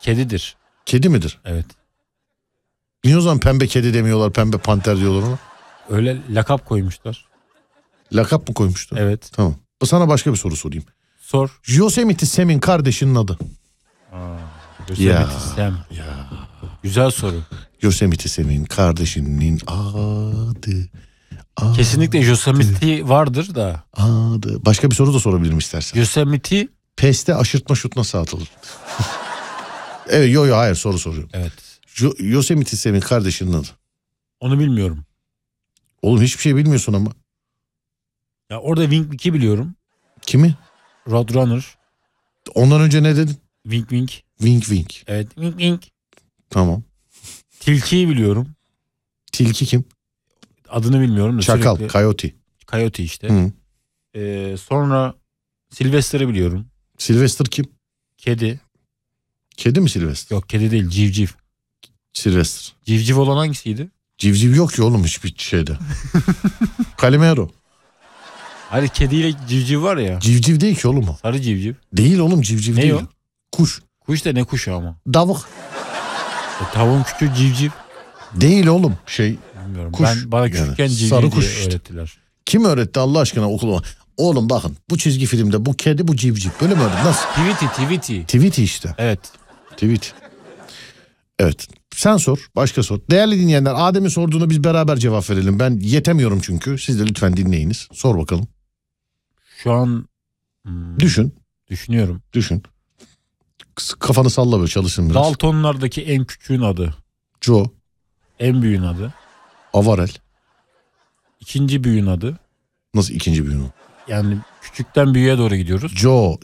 Kedidir. Kedi midir? Evet. Niye o zaman pembe kedi demiyorlar, pembe panter diyorlar ona? Öyle lakap koymuşlar. Lakap mı koymuşlar? Evet. Tamam. Sana başka bir soru sorayım. Sor. Yosemite Sam'in kardeşinin adı. Yosemite Sam. Ya. Güzel soru. Yosemite Sam'in kardeşinin adı. Kesinlikle Yosemite vardır da. Adı. Başka bir soru da sorabilirim istersen. Yosemite. PES'te aşırtma şut nasıl atılır? Evet, hayır, soru soruyorum. Evet. Yosemite Sam'in kardeşinin adı. Onu bilmiyorum. Oğlum hiçbir şey bilmiyorsun ama. Ya orada Wing Wing'i biliyorum. Kimi? Roadrunner. Ondan önce ne dedin? Wing Wing. Wing Wing. Evet, Wing Wing. Tamam. Tilki'yi biliyorum. Tilki kim? Adını bilmiyorum da. Çakal, sürekli... Coyote. Coyote işte. Hı. Sonra Sylvester'ı biliyorum. Sylvester kim? Kedi. Kedi mi Sylvester? Yok, kedi değil, civciv. Sylvester. Civciv olan hangisiydi? Civciv yok ki oğlum hiçbir şeyde. Calimero. Hayır, kediyle civciv var ya. Civciv değil ki oğlum o. Sarı civciv. Değil oğlum, civciv ne değil. O? Kuş. Kuş da ne kuşu ama? Davuk. Tavuğun küçüğü civciv. Değil oğlum Bilmiyorum. Kuş. Bana küçükken Yani, civciv sarı diye kuş işte. öğrettiler. Kim öğretti Allah aşkına okula? Oğlum bakın, bu çizgi filmde bu kedi, bu civciv. Böyle mi öğretti? Nasıl? Tweety. Tweety işte. Evet. Tweety. Evet. Sen sor. Başka sor. Değerli dinleyenler, Adem'in sorduğunu biz beraber cevap verelim. Ben yetemiyorum çünkü. Siz de lütfen dinleyiniz. Sor bakalım. Şu an düşünüyorum. Düşün. Kafanı salla böyle, çalışın biraz. Daltonlardaki en küçüğün adı. Joe. En büyüğün adı. Avarel. İkinci büyüğün adı. Nasıl ikinci büyüğün? Yani küçükten büyüğe doğru gidiyoruz. Joe,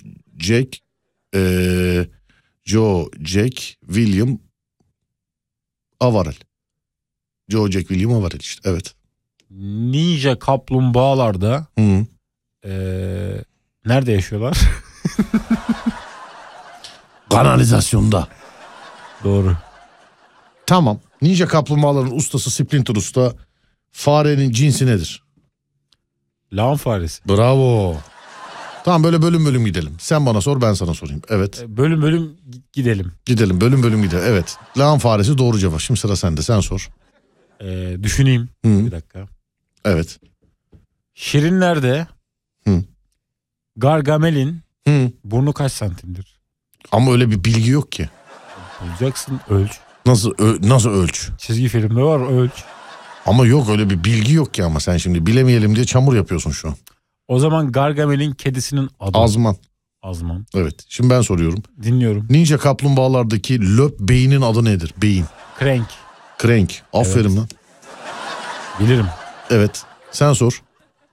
Jack, William, Avarel. Joe, Jack, William, Avarel işte. Evet. Ninja kaplumbağalarda Hı. nerede yaşıyorlar? Kanalizasyonda. Doğru. Tamam. Ninja kaplumbağaların ustası Splinter Usta. Farenin cinsi nedir? Lağım faresi. Bravo. Tamam, böyle bölüm bölüm gidelim. Sen bana sor, ben sana sorayım. Evet. Bölüm bölüm gidelim. Gidelim, bölüm bölüm gidelim. Evet. Lağım faresi doğru cevap. Şimdi sıra sende. Sen sor. Düşüneyim. Hı. Bir dakika. Evet. Şirinler'de Hı. Gargamel'in Hı. burnu kaç santimdir? Ama öyle bir bilgi yok ki. Bulacaksın, ölç. Nasıl ölç? Çizgi filmde var, ölç. Ama yok, öyle bir bilgi yok ki, ama sen şimdi bilemeyelim diye çamur yapıyorsun şu an. O zaman Gargamel'in kedisinin adı. Azman. Evet. Şimdi ben soruyorum. Dinliyorum. Ninja kaplumbağalardaki löp beynin adı nedir? Beyin. Crank. Aferin Evet. lan. Bilirim. Evet. Sen sor.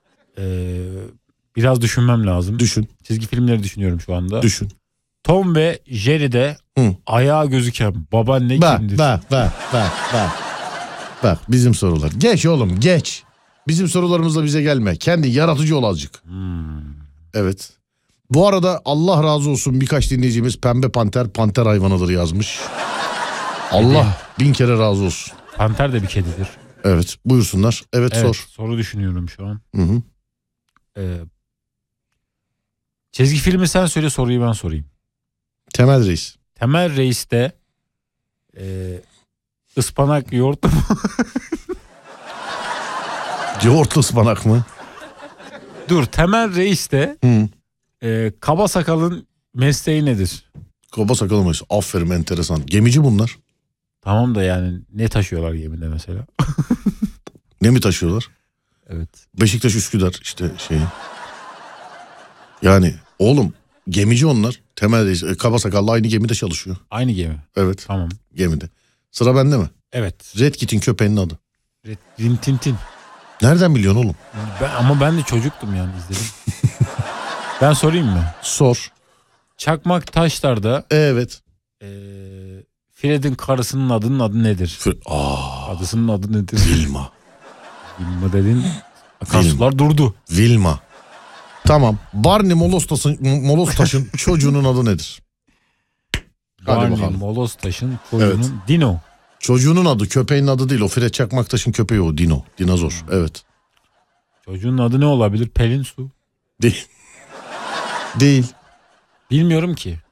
Biraz düşünmem lazım. Düşün. Çizgi filmleri düşünüyorum şu anda. Düşün. Tom ve Jerry'de ayağı gözüken babaanne kimdir? Bak bizim sorular. Geç oğlum, geç. Bizim sorularımızla bize gelme. Kendi yaratıcı ol azıcık. Evet. Bu arada Allah razı olsun, birkaç dinleyicimiz pembe panter hayvanıdır yazmış. Allah 1000 kere razı olsun. Panter de bir kedidir. Evet, buyursunlar. Evet, sor. Soru düşünüyorum şu an. Hı. Çizgi filmi sen söyle, soruyu ben sorayım. Temel Reis. Temel Reis'te ıspanak yoğurt mu? Yoğurtlu ıspanak mı? Dur, Temel Reis'te kaba sakalın mesleği nedir? Kaba sakalı mı? Aferin, enteresan. Gemici bunlar. Tamam da yani ne taşıyorlar gemide mesela? Ne mi taşıyorlar? Evet. Beşiktaş Üsküdar işte şeyi. Yani oğlum, gemici onlar. Temel Reis. Kaba sakallı aynı gemide çalışıyor. Aynı gemi. Evet. Tamam. Gemide. Sıra bende mi? Evet. Red Kit'in köpeğinin adı. Rintintin. Nereden biliyorsun oğlum? Ama ben de çocuktum yani, izledim. Ben sorayım mı? Sor. Çakmak Taşlar'da Evet. Fred'in karısının adı nedir? Adısının adı nedir? Vilma. Vilma dedin. Akan sular durdu. Vilma. Tamam. Barney Molostaş'ın çocuğunun adı nedir? Hadi Barney bakalım. Molostaş'ın çocuğunun Evet. Dino. Çocuğunun adı, köpeğin adı değil. O Fred Çakmaktaş'ın köpeği o. Dino. Dinozor. Evet. Çocuğun adı ne olabilir? Pelin Su. Değil. Bilmiyorum ki.